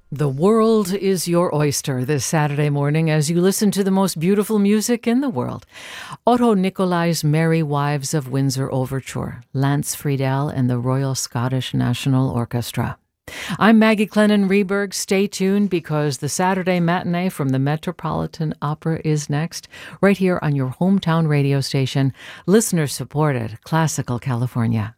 The world is your oyster this Saturday morning as you listen to the most beautiful music in the world. Otto Nicolai's Merry Wives of Windsor Overture, Lance Friedel and the Royal Scottish National Orchestra. I'm Maggie Clennon-Reberg. Stay tuned because the Saturday matinee from the Metropolitan Opera is next, right here on your hometown radio station, listener-supported Classical California.